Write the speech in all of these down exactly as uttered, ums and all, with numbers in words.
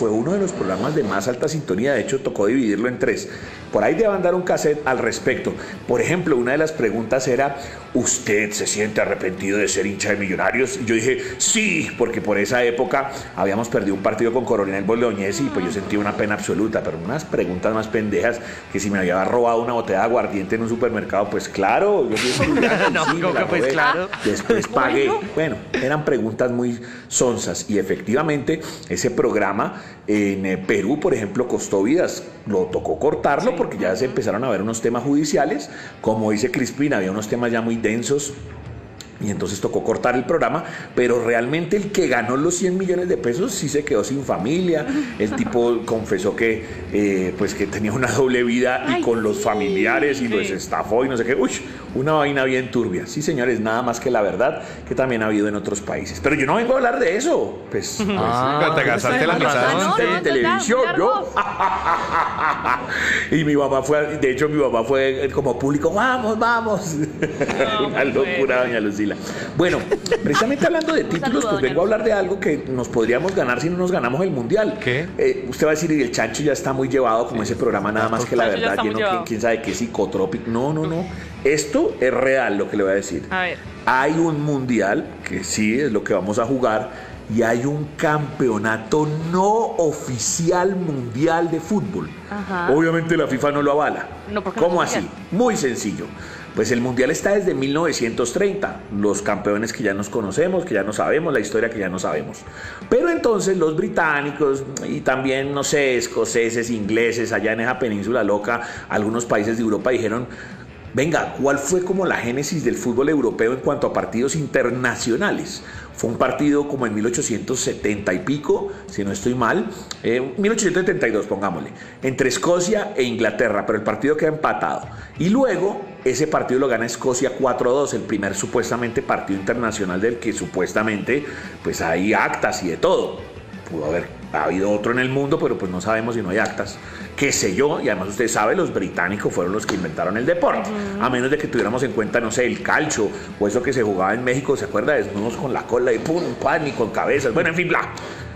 fue uno de los programas de más alta sintonía, de hecho tocó dividirlo en tres. Por ahí deben dar un cassette al respecto. Por ejemplo, una de las preguntas era, ¿usted se siente arrepentido de ser hincha de Millonarios? Y yo dije, sí, porque por esa época habíamos perdido un partido con Coronel Boloñez y pues yo sentí una pena absoluta, pero unas preguntas más pendejas, que si me había robado una botella de aguardiente en un supermercado, pues claro, yo fui estudiante, no, sí, me la pues robé. claro. Después pagué. Bueno, eran preguntas muy sonsas y efectivamente ese programa en eh, Perú, por ejemplo, costó vidas. Lo tocó cortarlo porque ya se empezaron a ver unos temas judiciales. Como dice Crispín, había unos temas ya muy densos y entonces tocó cortar el programa, pero realmente el que ganó los cien millones de pesos sí se quedó sin familia. El tipo confesó que eh, pues que tenía una doble vida y Ay, con los familiares y sí. los estafó y no sé qué. Uy, una vaina bien turbia. Sí, señores, nada más que la verdad que también ha habido en otros países. Pero yo no vengo a hablar de eso. Pues, pues ah, te gastaste la mitad no, no, en televisión, ¿no? Y mi mamá fue, de hecho mi mamá fue como público, vamos, vamos. No, una locura, doña Lucila. Bueno, precisamente hablando de títulos, pues vengo a hablar de algo que nos podríamos ganar si no nos ganamos el Mundial. ¿Qué? Eh, usted va a decir, y el chancho ya está muy llevado, como ese programa nada más que la verdad, lleno quién, quién sabe qué psicotrópico. No, no, no. Esto es real lo que le voy a decir. A ver. Hay un Mundial, que sí es lo que vamos a jugar, y hay un campeonato no oficial mundial de fútbol. Ajá. Obviamente la FIFA no lo avala. No, ¿por qué ¿Cómo no así? Muy sencillo. Pues el Mundial está desde mil novecientos treinta, los campeones que ya nos conocemos, que ya no sabemos, la historia que ya no sabemos. Pero entonces los británicos y también, no sé, escoceses, ingleses, allá en esa península loca, algunos países de Europa dijeron, venga, ¿cuál fue como la génesis del fútbol europeo en cuanto a partidos internacionales? Fue un partido como en mil ochocientos setenta y pico, si no estoy mal, eh, mil ochocientos setenta y dos, pongámosle, entre Escocia e Inglaterra, pero el partido queda empatado. Y luego ese partido lo gana Escocia cuatro a dos, el primer supuestamente partido internacional del que supuestamente pues hay actas y de todo. Pudo haber habido otro en el mundo, pero pues no sabemos si no hay actas. Qué sé yo, y además usted sabe, los británicos fueron los que inventaron el deporte. Uh-huh. A menos de que tuviéramos en cuenta, no sé, el calcio, o eso que se jugaba en México, ¿se acuerda? Desnudos con la cola y pum, pan y con cabezas. Bueno, en fin, bla.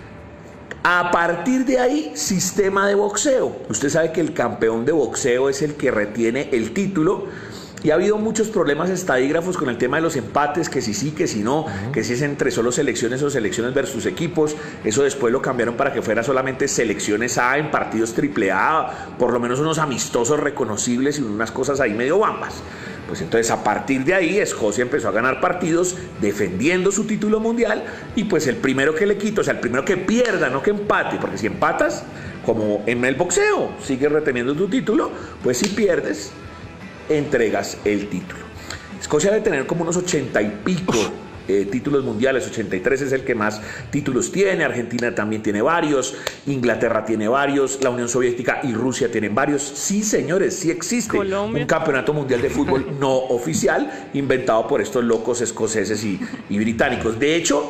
A partir de ahí, sistema de boxeo. Usted sabe que el campeón de boxeo es el que retiene el título. Y ha habido muchos problemas estadígrafos con el tema de los empates, que si sí, que si no, uh-huh. que si es entre solo selecciones o selecciones versus equipos. Eso después lo cambiaron para que fuera solamente selecciones A en partidos triple A, por lo menos unos amistosos reconocibles y unas cosas ahí medio bambas. Pues entonces a partir de ahí Escocia empezó a ganar partidos defendiendo su título mundial y pues el primero que le quito, o sea, el primero que pierda, no que empate, porque si empatas, como en el boxeo, sigues reteniendo tu título, pues si pierdes, entregas el título. Escocia debe tener como unos ochenta y pico eh, títulos mundiales, ochenta y tres es el que más títulos tiene, Argentina también tiene varios, Inglaterra tiene varios, la Unión Soviética y Rusia tienen varios. Sí, señores, sí existe Colombia. Un campeonato mundial de fútbol no oficial inventado por estos locos escoceses y, y británicos. De hecho,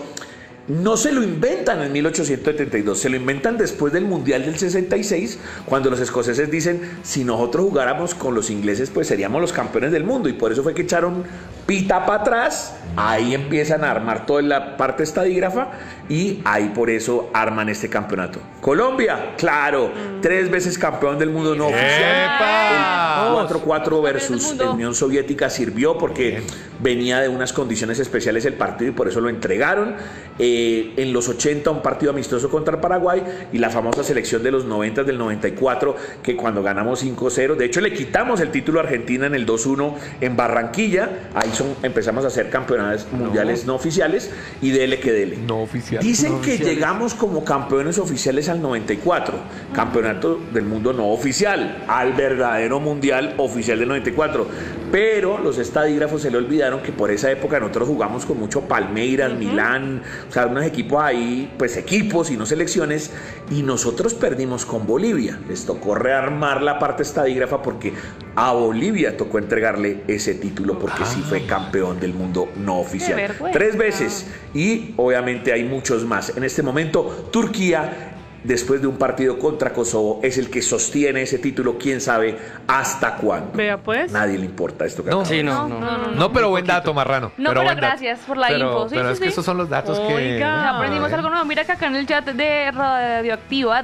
no se lo inventan en mil ochocientos setenta y dos, se lo inventan después del Mundial del sesenta y seis, cuando los escoceses dicen, si nosotros jugáramos con los ingleses, pues seríamos los campeones del mundo, y por eso fue que echaron pita para atrás, ahí empiezan a armar toda la parte estadígrafa, y ahí por eso arman este campeonato. Colombia, claro, mm. tres veces campeón del mundo no oficial, el cuatro cuatro versus Unión Soviética sirvió porque venía de unas condiciones especiales el partido y por eso lo entregaron. Eh, en los ochenta un partido amistoso contra Paraguay y la famosa selección de los noventa del noventa y cuatro, que cuando ganamos cinco cero, de hecho le quitamos el título a Argentina en el dos uno en Barranquilla, ahí son, empezamos a hacer campeonatos mundiales no, no oficiales y dele que dele. No oficial. Dicen no que oficiales. Llegamos como campeones oficiales al noventa y cuatro, campeonato del mundo no oficial, al verdadero mundial oficial del noventa y cuatro, pero los estadígrafos se le olvidaron que por esa época nosotros jugamos con mucho Palmeiras, uh-huh. Milán, o sea, unos equipos ahí, pues equipos y no selecciones, y nosotros perdimos con Bolivia. Les tocó rearmar la parte estadígrafa porque a Bolivia tocó entregarle ese título porque ah. sí fue campeón del mundo no oficial. Tres veces, y obviamente hay muchos más. En este momento, Turquía, después de un partido contra Kosovo, es el que sostiene ese título, quién sabe hasta cuándo. Vea pues. Nadie le importa esto que no, acaba. sí, no, no, no, no, no, no, pero buen dato, Marrano. No, pero, pero buen gracias dato. por la pero, info. Sí, pero sí, es sí. que esos son los datos Oiga, que... aprendimos algo nuevo. Mira que acá en el chat de Radioactiva